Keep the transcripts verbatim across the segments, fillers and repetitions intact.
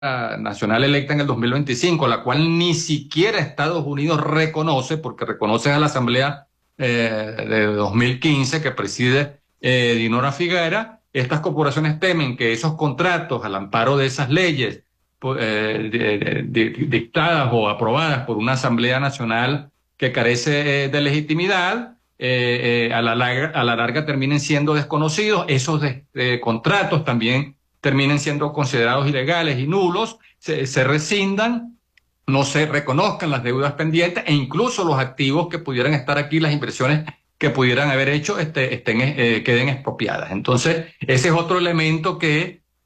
Nacional electa en el dos mil veinticinco, la cual ni siquiera Estados Unidos reconoce, porque reconoce a la Asamblea eh, de dos mil quince que preside eh, Dinora Figuera. Estas corporaciones temen que esos contratos al amparo de esas leyes eh, de, de, de, dictadas o aprobadas por una Asamblea Nacional que carece eh, de legitimidad, eh, eh, a, la larga, a la larga terminen siendo desconocidos. Esos de, de contratos también terminen siendo considerados ilegales y nulos, se, se rescindan, no se reconozcan las deudas pendientes e incluso los activos que pudieran estar aquí, las inversiones que pudieran haber hecho, este, estén, eh, queden expropiadas. Entonces, ese es otro elemento que eh,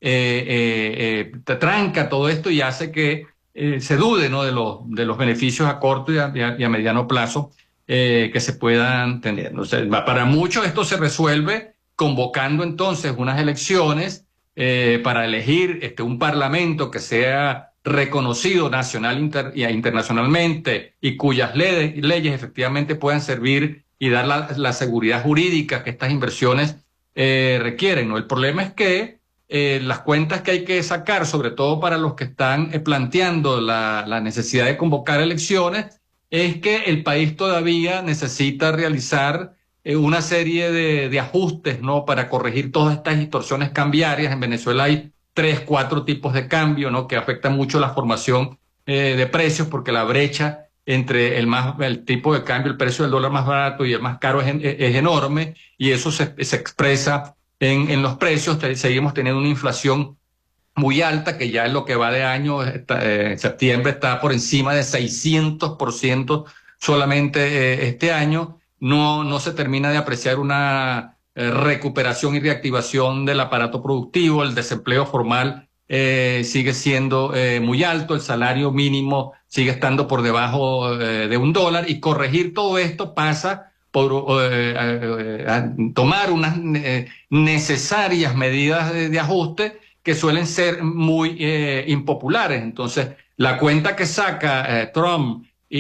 eh, eh, tranca todo esto y hace que eh, se dude, ¿no?, de, los, de los beneficios a corto y a, y a mediano plazo eh, que se puedan tener. O sea, para muchos esto se resuelve convocando entonces unas elecciones Eh, para elegir este, un parlamento que sea reconocido nacional inter, y internacionalmente y cuyas le leyes efectivamente puedan servir y dar la, la seguridad jurídica que estas inversiones eh, requieren, ¿no? El problema es que eh, las cuentas que hay que sacar, sobre todo para los que están eh, planteando la, la necesidad de convocar elecciones, es que el país todavía necesita realizar una serie de, de ajustes, ¿no?, para corregir todas estas distorsiones cambiarias. En Venezuela hay tres, cuatro tipos de cambio, ¿no?, que afectan mucho la formación eh, de precios, porque la brecha entre el, más, el tipo de cambio, el precio del dólar más barato y el más caro es, es enorme, y eso se, se expresa en, en los precios. Seguimos teniendo una inflación muy alta, que ya en lo que va de año, está, eh, en septiembre está por encima de seiscientos por ciento solamente eh, este año. No, no se termina de apreciar una eh, recuperación y reactivación del aparato productivo. El desempleo formal eh, sigue siendo eh, muy alto, el salario mínimo sigue estando por debajo eh, de un dólar, y corregir todo esto pasa por eh, eh, tomar unas eh, necesarias medidas de, de ajuste que suelen ser muy eh, impopulares. Entonces, la cuenta que saca eh, Trump y,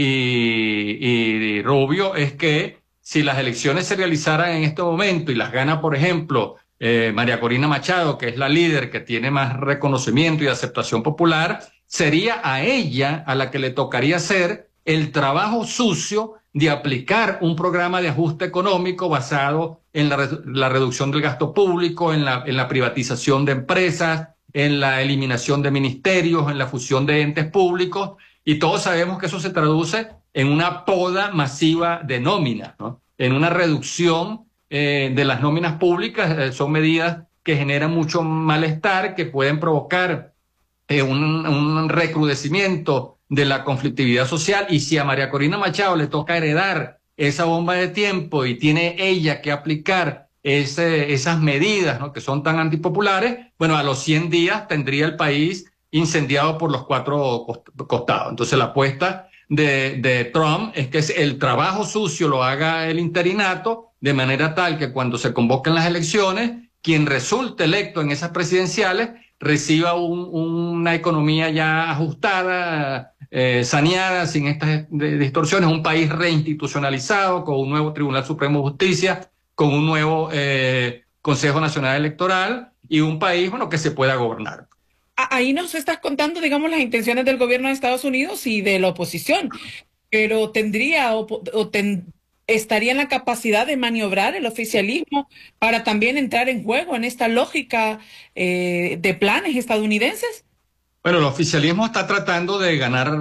y Rubio es que si las elecciones se realizaran en este momento y las gana, por ejemplo, eh, María Corina Machado, que es la líder que tiene más reconocimiento y aceptación popular, sería a ella a la que le tocaría hacer el trabajo sucio de aplicar un programa de ajuste económico basado en la, la reducción del gasto público, en la, en la privatización de empresas, en la eliminación de ministerios, en la fusión de entes públicos, y todos sabemos que eso se traduce en una poda masiva de nóminas, ¿no?, en una reducción eh, de las nóminas públicas. Eh, son medidas que generan mucho malestar, que pueden provocar eh, un, un recrudecimiento de la conflictividad social. Y si a María Corina Machado le toca heredar esa bomba de tiempo y tiene ella que aplicar ese, esas medidas, ¿no?, que son tan antipopulares, bueno, a los cien días tendría el país incendiado por los cuatro costados. Entonces, la apuesta de, de Trump es que el trabajo sucio lo haga el interinato, de manera tal que cuando se convoquen las elecciones, quien resulte electo en esas presidenciales reciba un, una economía ya ajustada, eh, saneada, sin estas distorsiones, un país reinstitucionalizado, con un nuevo Tribunal Supremo de Justicia, con un nuevo eh, Consejo Nacional Electoral, y un país, bueno, que se pueda gobernar. Ahí nos estás contando, digamos, las intenciones del gobierno de Estados Unidos y de la oposición, pero tendría o, o ten, estaría en la capacidad de maniobrar el oficialismo para también entrar en juego en esta lógica eh, de planes estadounidenses. Bueno, el oficialismo está tratando de ganar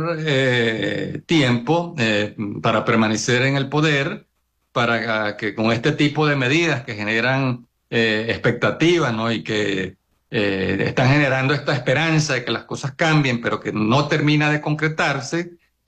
eh, tiempo eh, para permanecer en el poder, para que con este tipo de medidas que generan eh, expectativas, ¿no?, y que Eh, están generando esta esperanza de que las cosas cambien, pero que no termina de concretarse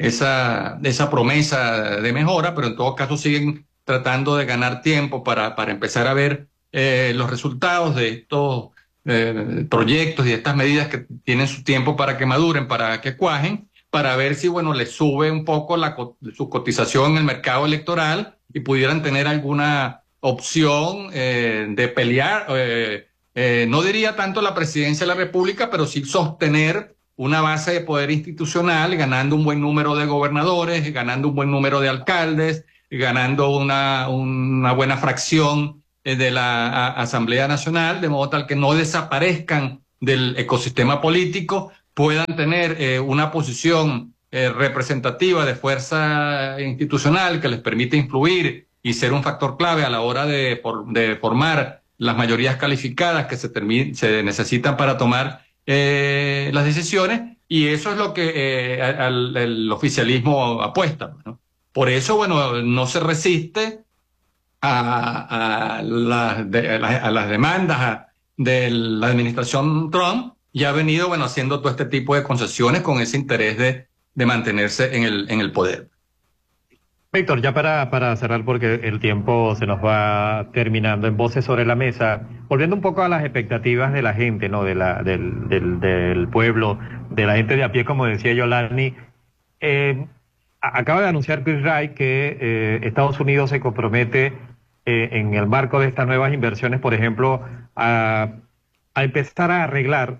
esa, esa promesa de mejora, pero en todo caso siguen tratando de ganar tiempo para, para empezar a ver eh, los resultados de estos eh, proyectos y de estas medidas que tienen su tiempo para que maduren, para que cuajen, para ver si, bueno, les sube un poco la, su cotización en el mercado electoral y pudieran tener alguna opción eh, de pelear, eh, Eh, no diría tanto la presidencia de la República, pero sí sostener una base de poder institucional, ganando un buen número de gobernadores, ganando un buen número de alcaldes, ganando una, una buena fracción eh, de la a, Asamblea Nacional, de modo tal que no desaparezcan del ecosistema político, puedan tener eh, una posición eh, representativa de fuerza institucional que les permite influir y ser un factor clave a la hora de, por, de formar las mayorías calificadas que se, se necesitan para tomar eh, las decisiones, y eso es lo que eh, al, el oficialismo apuesta, ¿no? Por eso, bueno, no se resiste a, a, la, de, a, la, a las demandas de la administración Trump, y ha venido, bueno, haciendo todo este tipo de concesiones con ese interés de, de mantenerse en el, en el poder. Víctor, ya para, para cerrar, porque el tiempo se nos va terminando, en Voces sobre la Mesa, volviendo un poco a las expectativas de la gente, ¿no? De la, del, del, del pueblo, de la gente de a pie, como decía Yolani. Eh, acaba de anunciar Chris Wright que eh, Estados Unidos se compromete eh, en el marco de estas nuevas inversiones, por ejemplo, a, a empezar a arreglar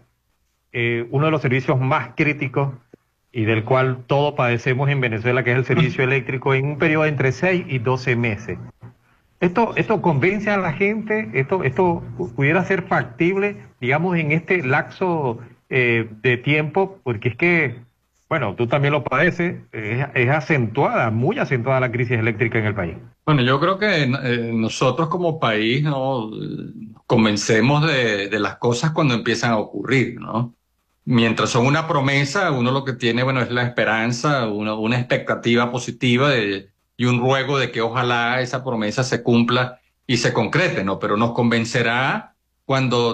eh, uno de los servicios más críticos y del cual todos padecemos en Venezuela, que es el servicio eléctrico, en un periodo de entre seis y doce meses. ¿Esto, esto convence a la gente? ¿Esto, esto pudiera ser factible, digamos, en este lapso eh, de tiempo? Porque es que, bueno, tú también lo padeces, es, es acentuada, muy acentuada la crisis eléctrica en el país. Bueno, yo creo que eh, nosotros como país no convencemos de, de las cosas cuando empiezan a ocurrir, ¿no? Mientras son una promesa, uno lo que tiene, bueno, es la esperanza, una, una expectativa positiva de, y un ruego de que ojalá esa promesa se cumpla y se concrete, ¿no? Pero nos convencerá cuando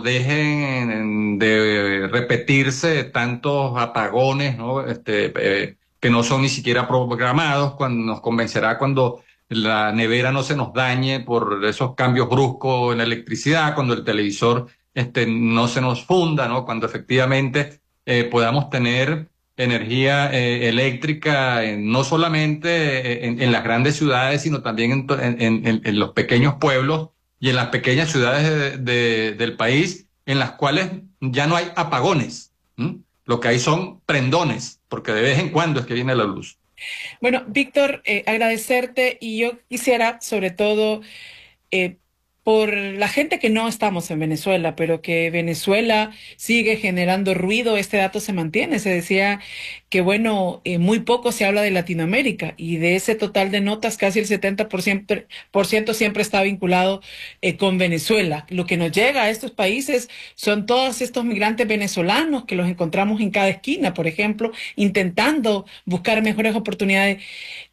dejen de repetirse tantos apagones, ¿no? Este, eh, que no son ni siquiera programados, cuando nos convencerá cuando la nevera no se nos dañe por esos cambios bruscos en la electricidad, cuando el televisor este, no se nos funda, ¿no? Cuando efectivamente eh, podamos tener energía eh, eléctrica eh, no solamente en, en las grandes ciudades, sino también en, en, en, en los pequeños pueblos y en las pequeñas ciudades de, de, del país, en las cuales ya no hay apagones. ¿Mm? Lo que hay son prendones, porque de vez en cuando es que viene la luz. Bueno, Víctor, eh, agradecerte, y yo quisiera sobre todo eh, por la gente que no estamos en Venezuela, pero que Venezuela sigue generando ruido. Este dato se mantiene. Se decía que, bueno, eh, muy poco se habla de Latinoamérica, y de ese total de notas, casi el setenta por ciento, por ciento siempre está vinculado eh, con Venezuela. Lo que nos llega a estos países son todos estos migrantes venezolanos que los encontramos en cada esquina, por ejemplo, intentando buscar mejores oportunidades.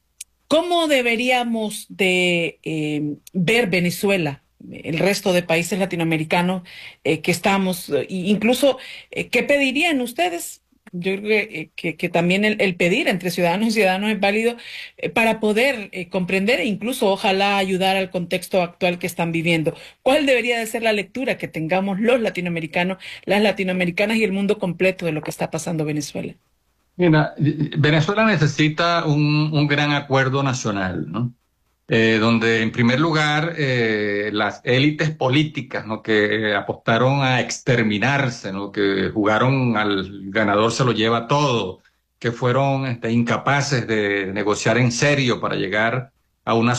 ¿Cómo deberíamos de eh, ver Venezuela, el resto de países latinoamericanos eh, que estamos, eh, incluso eh, qué pedirían ustedes? Yo creo que, que, que también el, el pedir entre ciudadanos y ciudadanos es válido eh, para poder eh, comprender e incluso ojalá ayudar al contexto actual que están viviendo. ¿Cuál debería de ser la lectura que tengamos los latinoamericanos, las latinoamericanas y el mundo completo de lo que está pasando en Venezuela? Mira, Venezuela necesita un, un gran acuerdo nacional, ¿no? Eh, donde en primer lugar eh, las élites políticas, ¿no? Que apostaron a exterminarse, ¿no? Que jugaron al ganador se lo lleva todo, que fueron este, incapaces de negociar en serio para llegar a una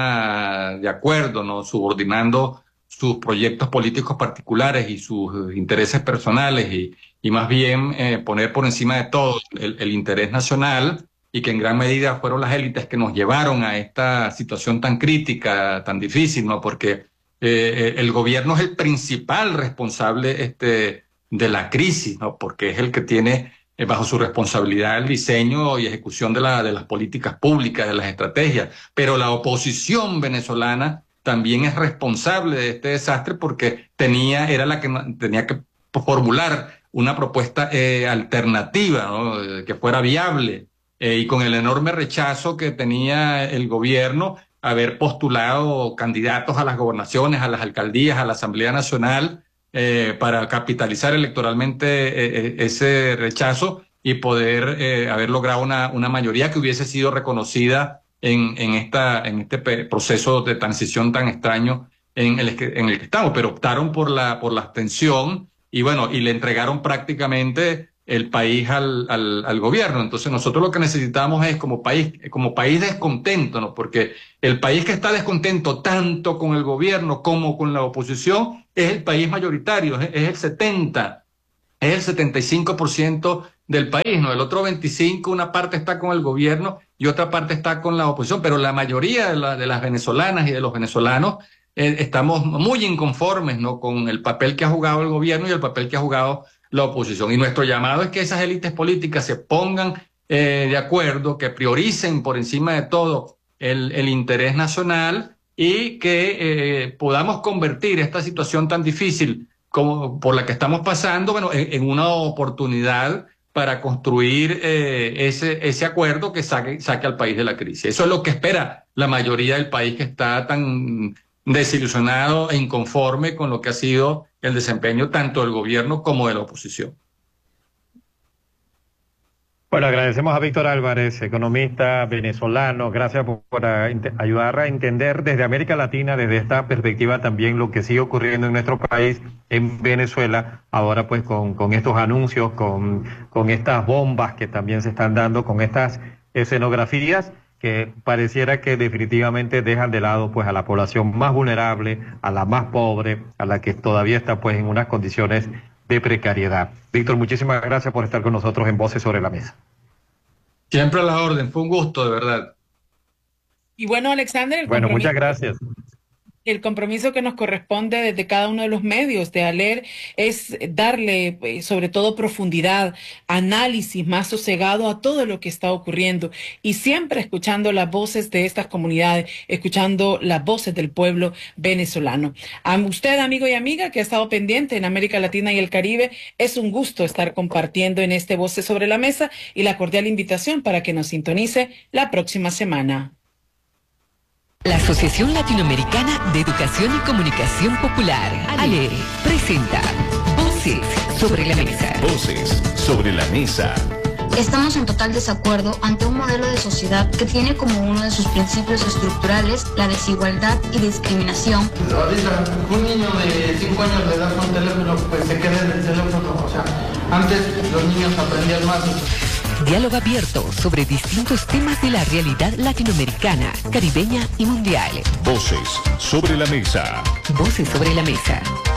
zona de acuerdo, ¿no? Subordinando sus proyectos políticos particulares y sus intereses personales, y, y más bien eh, poner por encima de todo el, el interés nacional, y que en gran medida fueron las élites que nos llevaron a esta situación tan crítica, tan difícil, ¿no? Porque eh, el gobierno es el principal responsable este, de la crisis, ¿no? Porque es el que tiene eh, bajo su responsabilidad el diseño y ejecución de, la, de las políticas públicas, de las estrategias. Pero la oposición venezolana también es responsable de este desastre, porque tenía, era la que tenía que formular una propuesta eh, alternativa, ¿no? Que fuera viable. Eh, y con el enorme rechazo que tenía el gobierno, haber postulado candidatos a las gobernaciones, a las alcaldías, a la Asamblea Nacional, eh, para capitalizar electoralmente eh, ese rechazo y poder eh, haber logrado una, una mayoría que hubiese sido reconocida en, en, esta, en este proceso de transición tan extraño en el que, en el que estamos. Pero optaron por la, por la abstención y, bueno, y le entregaron prácticamente el país al, al, al gobierno. Entonces nosotros lo que necesitamos es como país, como país descontento, ¿no? Porque el país que está descontento tanto con el gobierno como con la oposición es el país mayoritario, es, es el setenta, es el setenta y cinco por ciento del país, ¿no? El otro veinticinco, una parte está con el gobierno y otra parte está con la oposición, pero la mayoría de, la, de las venezolanas y de los venezolanos eh, estamos muy inconformes, ¿no? Con el papel que ha jugado el gobierno y el papel que ha jugado la oposición. Y nuestro llamado es que esas élites políticas se pongan eh, de acuerdo, que prioricen por encima de todo el, el interés nacional y que eh, podamos convertir esta situación tan difícil como por la que estamos pasando, bueno, en, en una oportunidad para construir eh, ese, ese acuerdo que saque, saque al país de la crisis. Eso es lo que espera la mayoría del país, que está tan desilusionado e inconforme con lo que ha sido el desempeño tanto del gobierno como de la oposición. Bueno, agradecemos a Víctor Álvarez, economista venezolano. Gracias por, por a, ayudar a entender desde América Latina, desde esta perspectiva también lo que sigue ocurriendo en nuestro país, en Venezuela, ahora pues con, con estos anuncios, con, con estas bombas que también se están dando, con estas escenografías que pareciera que definitivamente dejan de lado pues a la población más vulnerable, a la más pobre, a la que todavía está pues en unas condiciones de precariedad. Víctor, muchísimas gracias por estar con nosotros en Voces sobre la Mesa. Siempre a la orden, fue un gusto, de verdad. Y bueno, Alexander, el bueno, muchas gracias. El compromiso que nos corresponde desde cada uno de los medios de ALER es darle, pues, sobre todo, profundidad, análisis más sosegado a todo lo que está ocurriendo y siempre escuchando las voces de estas comunidades, escuchando las voces del pueblo venezolano. A usted, amigo y amiga, que ha estado pendiente en América Latina y el Caribe, es un gusto estar compartiendo en este Voces sobre la Mesa y la cordial invitación para que nos sintonice la próxima semana. La Asociación Latinoamericana de Educación y Comunicación Popular, ALER, presenta Voces sobre la Mesa. Voces sobre la Mesa. Estamos en total desacuerdo ante un modelo de sociedad que tiene como uno de sus principios estructurales la desigualdad y discriminación. Ahorita, un niño de cinco años de edad con teléfono, pues se queda en el teléfono. O sea, antes los niños aprendían más. Diálogo abierto sobre distintos temas de la realidad latinoamericana, caribeña y mundial. Voces sobre la Mesa. Voces sobre la Mesa.